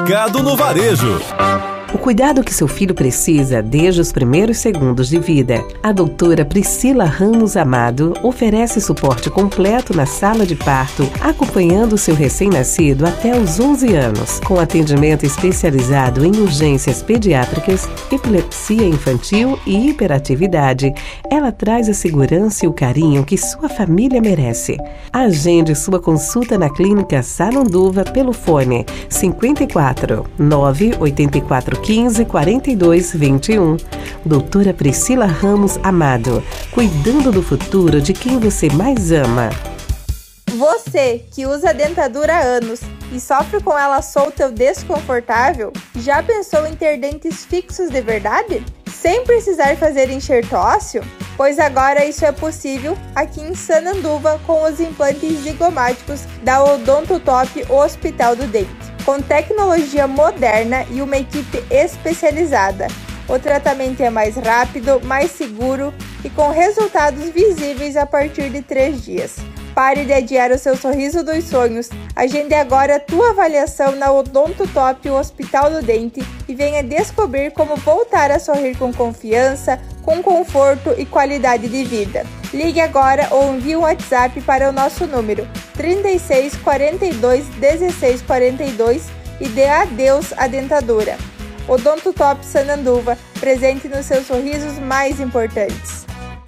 Mercado no Varejo. O cuidado que seu filho precisa desde os primeiros segundos de vida. A doutora Priscila Ramos Amado oferece suporte completo na sala de parto, acompanhando seu recém-nascido até os 11 anos, com atendimento especializado em urgências pediátricas, epilepsia infantil e hiperatividade. Ela traz a segurança e o carinho que sua família merece. Agende sua consulta na Clínica Sananduva pelo fone 54 984 15 42 21. Doutora Priscila Ramos Amado, cuidando do futuro de quem você mais ama. Você que usa dentadura há anos e sofre com ela solta ou desconfortável, já pensou em ter dentes fixos de verdade? Sem precisar fazer enxerto ósseo? Pois agora isso é possível aqui em Sananduva com os implantes zigomáticos da Odontotop Hospital do Dente. Com tecnologia moderna e uma equipe especializada. O tratamento é mais rápido, mais seguro e com resultados visíveis a partir de 3 dias. Pare de adiar o seu sorriso dos sonhos. Agende agora a tua avaliação na Odontotop Hospital do Dente e venha descobrir como voltar a sorrir com confiança, com conforto e qualidade de vida. Ligue agora ou envie um WhatsApp para o nosso número 36 42 16 42 e dê adeus à dentadura. Odontotop Sananduva, presente nos seus sorrisos mais importantes.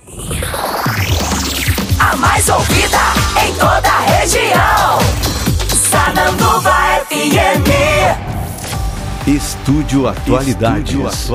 A mais ouvida em toda a região. Sananduva FM. Estúdio Atualidades.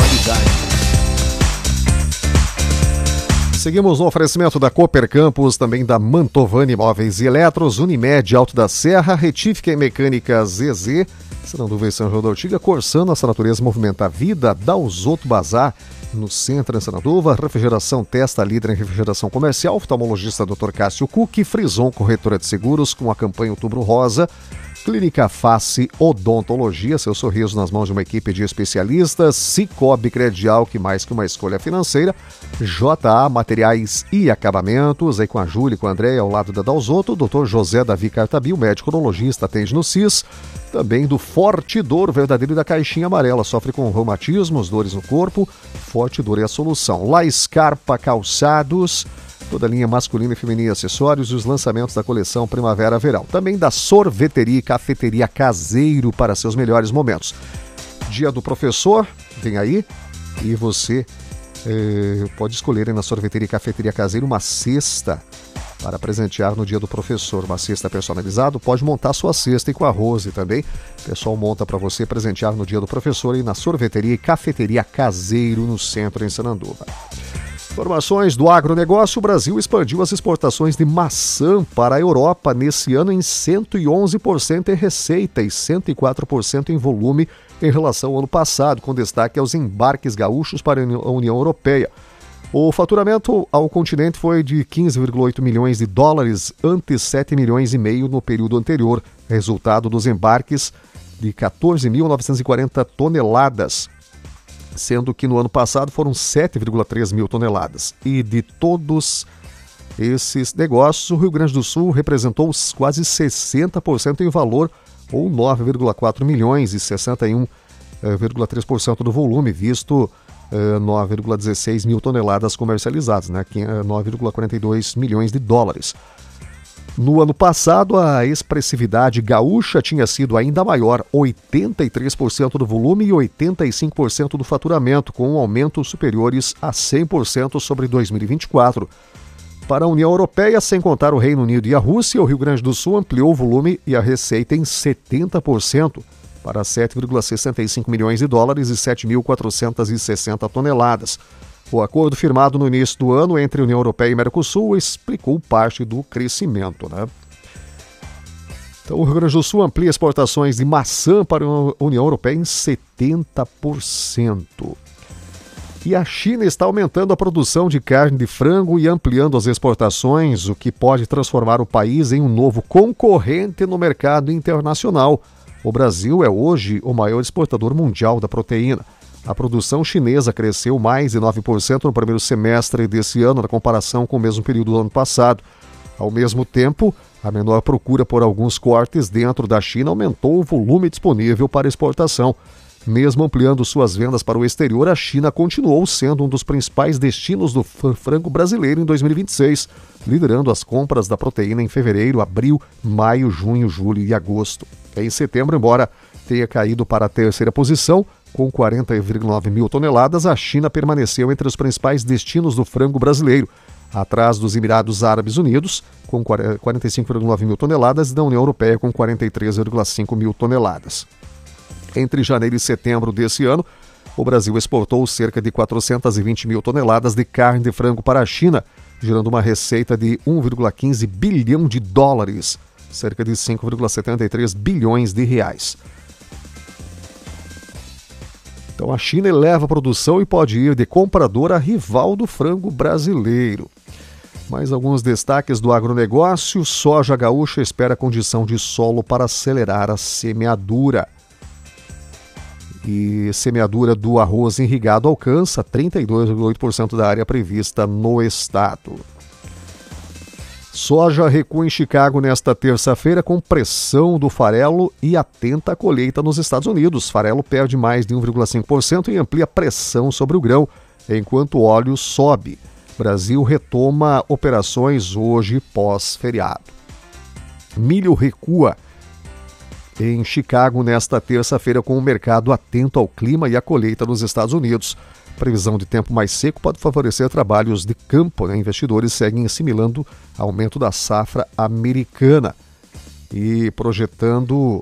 Seguimos no oferecimento da Cooper Campus, também da Mantovani Imóveis e Eletros, Unimed Alto da Serra, Retífica e Mecânica ZZ, Sananduva e São João da Ortiga, Corsã, nossa natureza movimenta a vida, Dalzoto Bazar, no centro em Sananduva, Refrigeração Testa, líder em refrigeração comercial, oftalmologista Dr. Cássio Cook, Frison, corretora de seguros, com a campanha Outubro Rosa, Clínica Face Odontologia, seu sorriso nas mãos de uma equipe de especialistas, Cicobi Credial, que mais que uma escolha financeira, JA Materiais e Acabamentos, aí com a Júlia e com a Andréia ao lado da Dalzoto, Dr. José Davi Cartabil, médico urologista, atende no CIS, também do Forte Dor, verdadeiro da caixinha amarela, sofre com reumatismos, dores no corpo, Forte Dor é a solução. La Scarpa Calçados, toda a linha masculina e feminina, acessórios e os lançamentos da coleção Primavera-Verão. Também da Sorveteria e Cafeteria Caseiro para seus melhores momentos. Dia do Professor, vem aí, e você pode escolher na Sorveteria e Cafeteria Caseiro uma cesta para presentear no Dia do Professor. Uma cesta personalizada, pode montar sua cesta e com a Rose também. O pessoal monta para você presentear no Dia do Professor e na Sorveteria e Cafeteria Caseiro no centro em Sananduva. Informações do agronegócio: o Brasil expandiu as exportações de maçã para a Europa nesse ano em 111% em receita e 104% em volume em relação ao ano passado, com destaque aos embarques gaúchos para a União Europeia. O faturamento ao continente foi de 15,8 milhões de dólares, ante 7 milhões e meio no período anterior, resultado dos embarques de 14.940 toneladas. Sendo que no ano passado foram 7,3 mil toneladas. E de todos esses negócios, o Rio Grande do Sul representou quase 60% em valor, ou 9,4 milhões e 61,3% do volume, visto 9,16 mil toneladas comercializadas, né? 9,42 milhões de dólares. No ano passado, a expressividade gaúcha tinha sido ainda maior, 83% do volume e 85% do faturamento, com aumentos superiores a 100% sobre 2024. Para a União Europeia, sem contar o Reino Unido e a Rússia, o Rio Grande do Sul ampliou o volume e a receita em 70%, para 7,65 milhões de dólares e 7.460 toneladas. O acordo firmado no início do ano entre a União Europeia e Mercosul explicou parte do crescimento, né? Então, o Rio Grande do Sul amplia exportações de maçã para a União Europeia em 70%. E a China está aumentando a produção de carne de frango e ampliando as exportações, o que pode transformar o país em um novo concorrente no mercado internacional. O Brasil é hoje o maior exportador mundial da proteína. A produção chinesa cresceu mais de 9% no primeiro semestre desse ano, na comparação com o mesmo período do ano passado. Ao mesmo tempo, A menor procura por alguns cortes dentro da China aumentou o volume disponível para exportação. Mesmo ampliando suas vendas para o exterior, a China continuou sendo um dos principais destinos do frango brasileiro em 2026, liderando as compras da proteína em fevereiro, abril, maio, junho, julho e agosto. Em setembro, embora tenha caído para a terceira posição, com 40,9 mil toneladas, a China permaneceu entre os principais destinos do frango brasileiro, atrás dos Emirados Árabes Unidos, com 45,9 mil toneladas, e da União Europeia, com 43,5 mil toneladas. Entre janeiro e setembro desse ano, o Brasil exportou cerca de 420 mil toneladas de carne de frango para a China, gerando uma receita de 1,15 bilhão de dólares, cerca de 5,73 bilhões de reais. Então a China eleva a produção e pode ir de comprador a rival do frango brasileiro. Mais alguns destaques do agronegócio. Soja gaúcha espera condição de solo para acelerar a semeadura. E semeadura do arroz irrigado alcança 32,8% da área prevista no estado. Soja recua em Chicago nesta terça-feira com pressão do farelo e atenta à colheita nos Estados Unidos. Farelo perde mais de 1,5% e amplia pressão sobre o grão, enquanto o óleo sobe. Brasil retoma operações hoje pós-feriado. Milho recua em Chicago nesta terça-feira com o mercado atento ao clima e à colheita nos Estados Unidos. Previsão de tempo mais seco pode favorecer trabalhos de campo, né? Investidores seguem assimilando aumento da safra americana e projetado,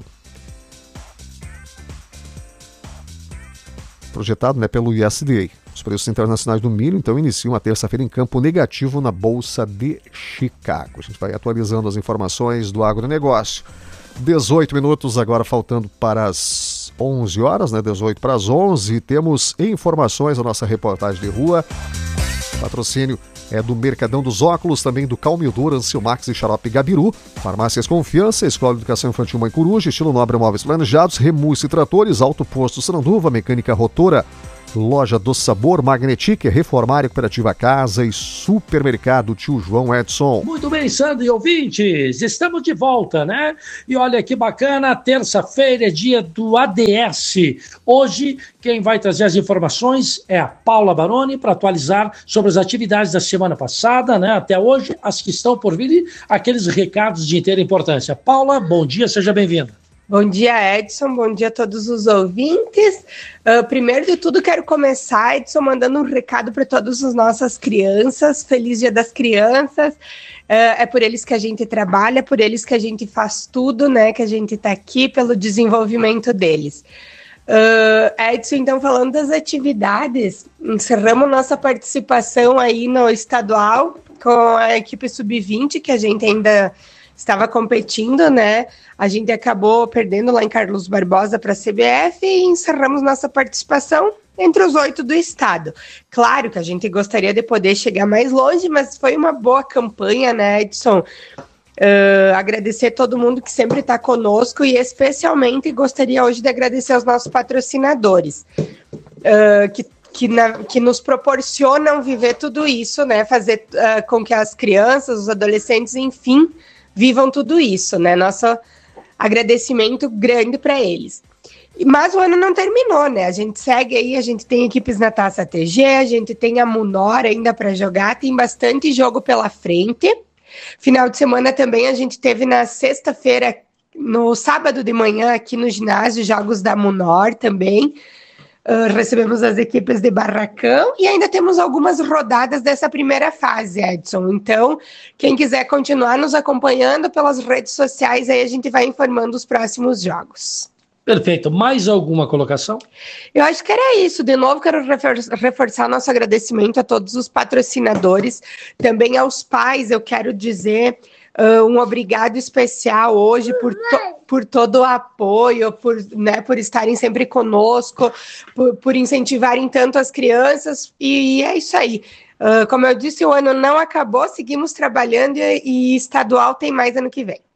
né, pelo USDA. Os preços internacionais do milho, então, iniciam a terça-feira em campo negativo na Bolsa de Chicago. A gente vai atualizando as informações do agronegócio. 18 minutos agora faltando para as 11 horas, né? 18 para as 11. Temos informações da nossa reportagem de rua. O patrocínio é do Mercadão dos Óculos, também do Calmildor, Ancilmax e Xarope Gabiru. Farmácias Confiança, Escola de Educação Infantil Mãe Coruja, Estilo Nobre Móveis Planejados, Remus e Tratores, Alto Posto Sananduva, Mecânica Rotora, Loja do Sabor, Magnetic, Reformária Cooperativa Casa e Supermercado Tio João Edson. Muito bem, Sandro e ouvintes, estamos de volta, né? E olha que bacana, terça-feira é dia do ADS. Hoje, quem vai trazer as informações é a Paula Baroni para atualizar sobre as atividades da semana passada, né? Até hoje, as que estão por vir e aqueles recados de inteira importância. Paula, bom dia, seja bem-vinda. Bom dia, Edson. Bom dia a todos os ouvintes. Primeiro de tudo, quero começar, Edson, mandando um recado para todas as nossas crianças. Feliz Dia das Crianças. É por eles que a gente trabalha, é por eles que a gente faz tudo, né? Que a gente está aqui pelo desenvolvimento deles. Edson, então, falando das atividades, encerramos nossa participação aí no estadual com a equipe sub-20, que a gente ainda estava competindo, né? A gente acabou perdendo lá em Carlos Barbosa para a CBF e encerramos nossa participação entre os 8 do estado. Claro que a gente gostaria de poder chegar mais longe, mas foi uma boa campanha, né, Edson? Agradecer todo mundo que sempre está conosco e especialmente gostaria hoje de agradecer aos nossos patrocinadores, que nos proporcionam viver tudo isso, né? Fazer com que as crianças, os adolescentes, enfim, vivam tudo isso, né? Nosso agradecimento grande para eles. Mas o ano não terminou, né? A gente segue aí, a gente tem equipes na Taça TG, a gente tem a Munor ainda para jogar, tem bastante jogo pela frente. Final de semana também a gente teve na sexta-feira, no sábado de manhã, aqui no ginásio, jogos da Munor também. Recebemos as equipes de Barracão e ainda temos algumas rodadas dessa primeira fase, Edson. Então, quem quiser continuar nos acompanhando pelas redes sociais, aí a gente vai informando os próximos jogos. Perfeito. Mais alguma colocação? Eu acho que era isso. De novo, quero reforçar nosso agradecimento a todos os patrocinadores, também aos pais. Eu quero dizer um obrigado especial hoje por todo o apoio, por estarem sempre conosco, por incentivarem tanto as crianças, e é isso aí. Como eu disse, o ano não acabou, seguimos trabalhando e estadual tem mais ano que vem.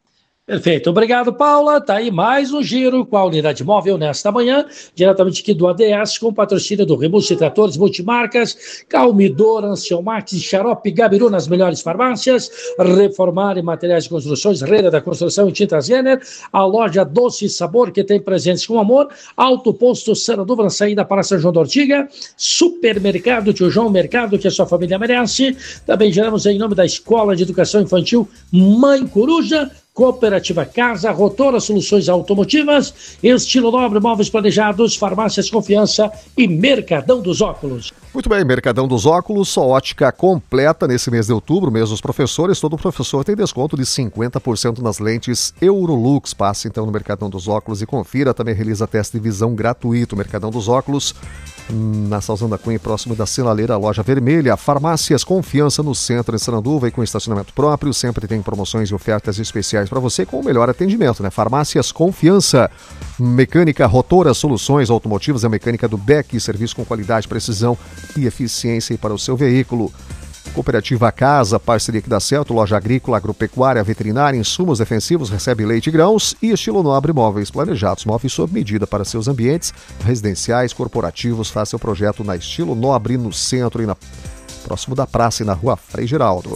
Perfeito, obrigado, Paula. Tá aí mais um giro com a unidade móvel nesta manhã, diretamente aqui do ADS, com patrocínio do Rebuste Tratores Multimarcas, Calmidor, Anselmax e Xarope Gabiru nas melhores farmácias, Reformar em Materiais de Construções, Rede da Construção e Tintas Renner, a loja Doce Sabor, que tem presentes com amor, Alto Posto Sananduva, na saída para São João da Ortiga, Supermercado Tio João, mercado que a sua família merece. Também geramos em nome da Escola de Educação Infantil Mãe Coruja, Cooperativa Casa, Rotora Soluções Automotivas, Estilo Nobre Móveis Planejados, Farmácias Confiança e Mercadão dos Óculos. Muito bem, Mercadão dos Óculos, só ótica completa nesse mês de outubro, mês dos professores. Todo professor tem desconto de 50% nas lentes Eurolux. Passe então no Mercadão dos Óculos e confira. Também realiza teste de visão gratuito. Mercadão dos Óculos, na Salzão da Cunha, próximo da Sinaleira, Loja Vermelha. Farmácias Confiança no centro de Sananduva e com estacionamento próprio. Sempre tem promoções e ofertas especiais para você com o melhor atendimento, né? Farmácias Confiança. Mecânica Rotora Soluções Automotivas, a mecânica do Beck, serviço com qualidade, precisão e eficiência para o seu veículo. Cooperativa Casa, parceria aqui da Celto, loja agrícola, agropecuária, veterinária, insumos defensivos, recebe leite e grãos. E Estilo Nobre Móveis Planejados, móveis sob medida para seus ambientes residenciais, corporativos. Faça seu projeto na Estilo Nobre, no centro e próximo da praça e na rua Frei Geraldo.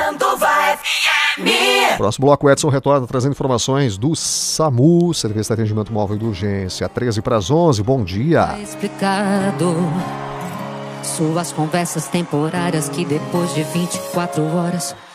Próximo bloco, Edson retorna trazendo informações do SAMU, Serviço de Atendimento Móvel de Urgência, 13:11. Bom dia. Explicado. Suas conversas temporárias que depois de 24 horas